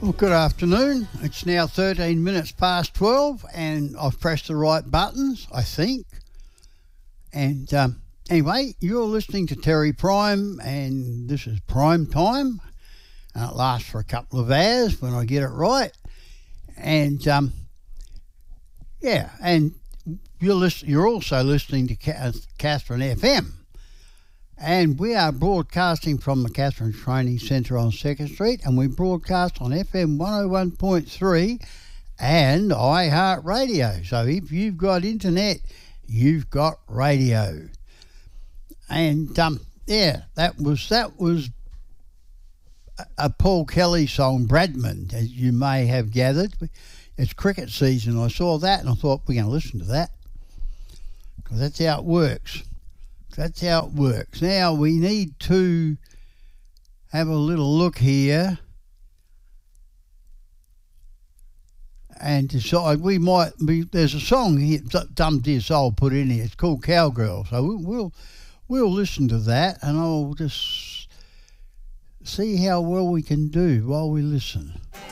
Well, good afternoon. It's now 13 minutes past 12 and I've pressed the right buttons, I think. And anyway, you're listening to Terry Prime and this is Prime Time. And it lasts for a couple of hours when I get it right. And and you're also listening to Katherine FM. And we are broadcasting from the Katherine Training Centre on 2nd Street, and we broadcast on FM 101.3 and iHeartRadio. So if you've got internet, you've got radio. And that was a Paul Kelly song, Bradman, as you may have gathered. It's cricket season. I saw that and I thought we're going to listen to that because that's how it works. That's how it works. Now we need to have a little look here and decide there's a song here, Dumb Dear Soul put in here. It's called Cowgirl. So we'll listen to that and I'll just see how well we can do while we listen.